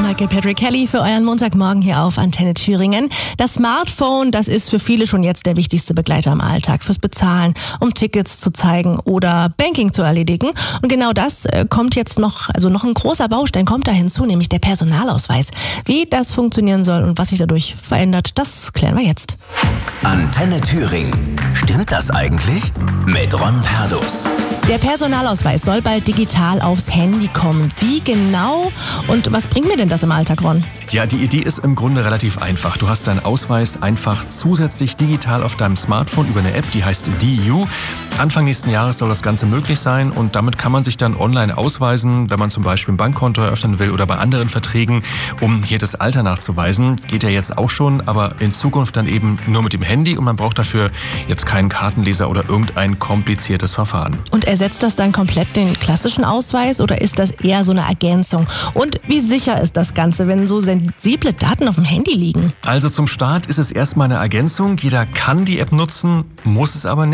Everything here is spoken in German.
Michael Patrick Kelly für euren Montagmorgen hier auf Antenne Thüringen. Das Smartphone, das ist für viele schon jetzt der wichtigste Begleiter im Alltag. Fürs Bezahlen, um Tickets zu zeigen oder Banking zu erledigen. Und genau das kommt jetzt noch ein großer Baustein kommt da hinzu, nämlich der Personalausweis. Wie das funktionieren soll und was sich dadurch verändert, das klären wir jetzt. Antenne Thüringen. Stimmt das eigentlich? Mit Ron Perdus. Der Personalausweis soll bald digital aufs Handy kommen. Wie genau und was bringt mir denn das im Alltag, Ron? Ja, die Idee ist im Grunde relativ einfach. Du hast deinen Ausweis einfach zusätzlich digital auf deinem Smartphone über eine App, die heißt DU. Anfang nächsten Jahres soll das Ganze möglich sein und damit kann man sich dann online ausweisen, wenn man zum Beispiel ein Bankkonto eröffnen will oder bei anderen Verträgen, um hier das Alter nachzuweisen. Geht ja jetzt auch schon, aber in Zukunft dann eben nur mit dem Handy und man braucht dafür jetzt keinen Kartenleser oder irgendein kompliziertes Verfahren. Und ersetzt das dann komplett den klassischen Ausweis oder ist das eher so eine Ergänzung? Und wie sicher ist das Ganze, wenn so sensible Daten auf dem Handy liegen? Also zum Start ist es erstmal eine Ergänzung. Jeder kann die App nutzen, muss es aber nicht.